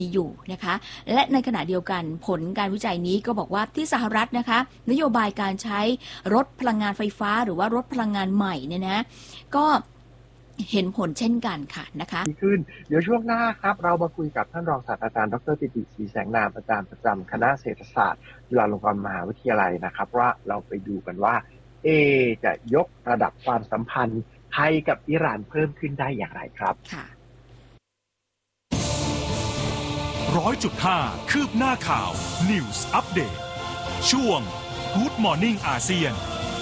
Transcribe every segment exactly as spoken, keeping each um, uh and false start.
อยู่นะคะและในขณะเดียวกันผลการวิจัยนี้ก็บอกว่าที่สหรัฐนะคะนโยบายการใช้รถพลังงานไฟฟ้าหรือว่ารถพลังงานใหม่เนี่ยนะก็เห็นผลเช่นกันค่ะนะคะดีขึ้นเดี๋ยวช่วงหน้าครับเรามาคุยกับท่านรองศาสตราจารย์ดรปิติศรีแสงนามอาจารย์ประจำคณะเศรษฐศาสตร์จุฬาลงกรณ์มหาวิทยาลัยนะครับว่าเราไปดูกันว่าเอจะยกระดับความสัมพันธ์ไทยกับอิหร่านเพิ่มขึ้นได้อย่างไรครับค่ะร้อยจุดห้าคืบหน้าข่าว News Update ช่วง Good Morning อาเซียน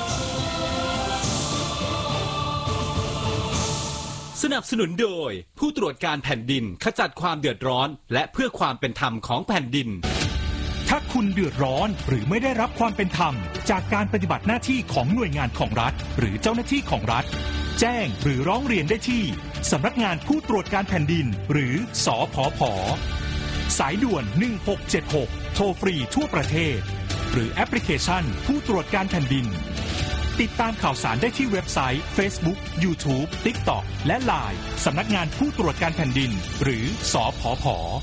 สนับสนุนโดยผู้ตรวจการแผ่นดินขจัดความเดือดร้อนและเพื่อความเป็นธรรมของแผ่นดินถ้าคุณเดือดร้อนหรือไม่ได้รับความเป็นธรรมจากการปฏิบัติหน้าที่ของหน่วยงานของรัฐหรือเจ้าหน้าที่ของรัฐแจ้งหรือร้องเรียนได้ที่สำนักงานผู้ตรวจการแผ่นดินหรือสผผ.สายด่วนหนึ่งหกเจ็ดหกโทรฟรีทั่วประเทศหรือแอปพลิเคชันผู้ตรวจการแผ่นดินติดตามข่าวสารได้ที่เว็บไซต์ Facebook YouTube TikTok และ ไลน์ สำนักงานผู้ตรวจการแผ่นดินหรือสผผ.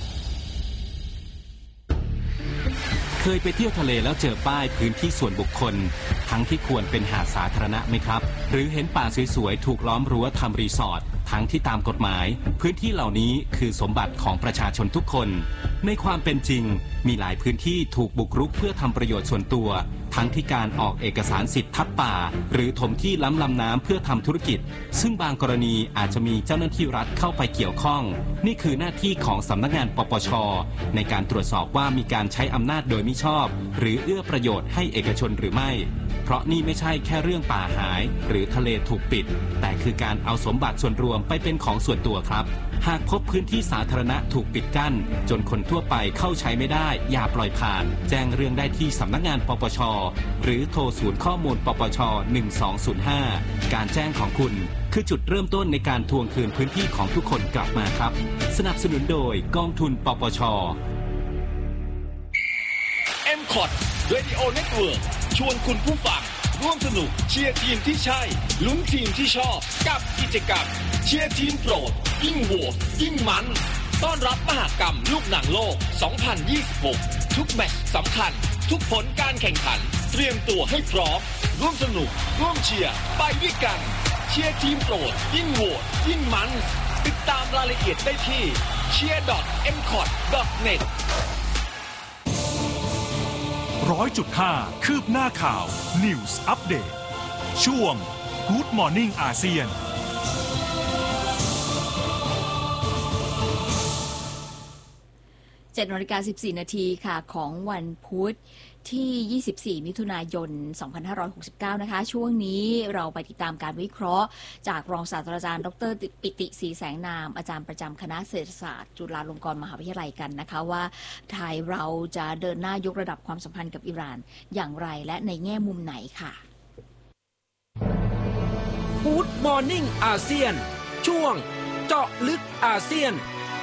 เคยไปเที่ยวทะเลแล้วเจอป้ายพื้นที่ส่วนบุคคลทั้งที่ควรเป็นหาดสาธารณะไหมครับหรือเห็นป่าสวยๆถูกล้อมรั้วทำรีสอร์ททั้งที่ตามกฎหมายพื้นที่เหล่านี้คือสมบัติของประชาชนทุกคนในความเป็นจริงมีหลายพื้นที่ถูกบุกรุกเพื่อทำประโยชน์ส่วนตัวทั้งที่การออกเอกสารสิทธิ์ทับป่าหรือถมที่ล้ำลำน้ำเพื่อทำธุรกิจซึ่งบางกรณีอาจจะมีเจ้าหน้าที่รัฐเข้าไปเกี่ยวข้องนี่คือหน้าที่ของสำนักงานปปช.ในการตรวจสอบว่ามีการใช้อำนาจโดยมิชอบหรือเอื้อประโยชน์ให้เอกชนหรือไม่เพราะนี่ไม่ใช่แค่เรื่องป่าหายหรือทะเลถูกปิดแต่คือการเอาสมบัติส่วนรวมไปเป็นของส่วนตัวครับหากพบพื้นที่สาธารณะถูกปิดกั้นจนคนทั่วไปเข้าใช้ไม่ได้อย่าปล่อยผ่านแจ้งเรื่องได้ที่สำนักงานปปช.หรือโทรศูนย์ข้อมูลปปช.หนึ่งสองศูนย์ห้าการแจ้งของคุณคือจุดเริ่มต้นในการทวงคืนพื้นที่ของทุกคนกลับมาครับสนับสนุนโดยกองทุนปปช. เอ็ม คอท Radio Network ชวนคุณผู้ฟังร่วมสนุกเชียร์ทีมที่ใช่ลุ้นทีมที่ชอบกับกิจกรรมเชียร์ทีมโปรดยิ่งโหวตยิ่งมันต้อนรับมหกรรมลูกหนังโลก สองพันยี่สิบหก ทุกแมตช์สำคัญทุกผลการแข่งขันเตรียมตัวให้พร้อมร่วมสนุกร่วมเชียร์ไปด้วยกันเชียร์ทีมโปรดยิ่งโหวตยิ่งมันติดตามรายละเอียดได้ที่ เชียร์ ดอท เอ็ม คอท ดอท เน็ตร้อยจุดห้าคืบหน้าข่าว News Update ช่วง Good Morning อาเซียนเจ็ดนาฬิกาสิบสี่นาทีค่ะของวันพุธที่ยี่สิบสี่มิถุนายนสองพันห้าร้อยหกสิบเก้านะคะช่วงนี้เราไปติดตามการวิเคราะห์จากรองศาสตราจารย์ดรปิติศรีแสงนามอาจารย์ประจำคณะเศรษฐศาสตร์จุฬาลงกรณ์มหาวิทยาลัยกันนะคะว่าไทยเราจะเดินหน้ายกระดับความสัมพันธ์กับอิหร่านอย่างไรและในแง่มุมไหนค่ะ Good Morning อาเซียนช่วงเจาะลึกอาเซียน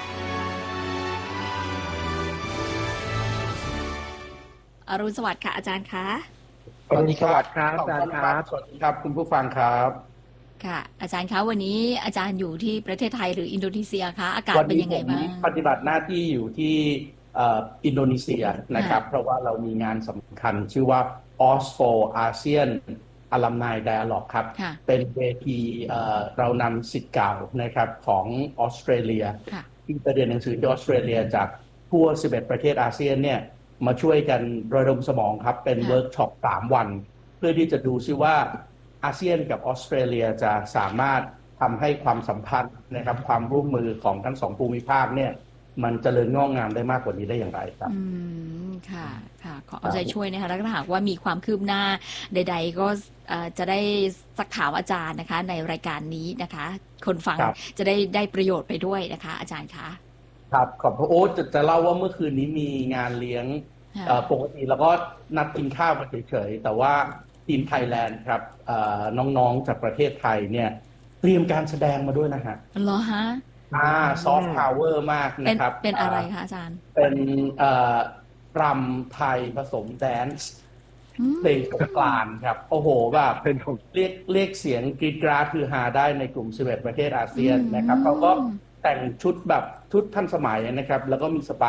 อรุณสวัสดิ์ค่ะอาจารย์คะสวัสดีครับครับอาจารย์ครับสวัสดีครับคุณผู้ฟังครับค่ะอาจารย์คะวันนี้อาจารย์อยู่ที่ประเทศไทยหรืออินโดนีเซียคะอากาศเป็นยังไงบ้างวันนี้ผมปฏิบัติหน้าที่อยู่ที่อินโดนีเซียนะครับเพราะว่าเรามีงานสำคัญชื่อว่า ออส โฟร์ อาเซียน Alumni Dialogue ครับเป็นเวทีเรานำศิษย์เก่านะครับของออสเตรเลียที่ไปเรียนหนังสือที่ออสเตรเลียจากทั่วสิบเอ็ดประเทศอาเซียนเนี่ยมาช่วยกันระดมสมองครับเป็นเวิร์กช็อปสามวันเพื่อที่จะดูซิว่าอาเซียนกับออสเตรเลียจะสามารถทำให้ความสัมพันธ์นะครับความร่วมมือของทั้งสองภูมิภาคเนี่ยมันเจริญงอกงามได้มากกว่านี้ได้อย่างไรครับอืมค่ะค่ะขอเอาใจช่วยนะคะแล้วถ้าหากว่ามีความคืบหน้าใดๆก็จะได้สักถามอาจารย์นะคะในรายการนี้นะคะคนฟังจะได้ได้ประโยชน์ไปด้วยนะคะอาจารย์คะครับขอบพระโอ้จะจะเล่าว่าเมื่อคืนนี้มีงานเลี้ยงปกติแล้วก็นัดกินข้าวกันเฉยๆแต่ว่าทีมไทยแลนด์ครับน้องๆจากประเทศไทยเนี่ยเตรียมการแสดงมาด้วยนะฮะเหรอฮะอ่าซอฟต์พาวเวอร์มากนะครับเป็นอะไรคะอาจารย์เป็นรำไทยผสมแดนซ์เพลงสงกรานต์ครับโอ้โหแบบเป็นเรียกเรียกเสียงกรี๊ดกราดคือฮาได้ในกลุ่มสิบเอ็ดประเทศอาเซียนนะครับเขาก็แต่งชุดแบบชุดทันสมัยนะครับแล้วก็มีสปา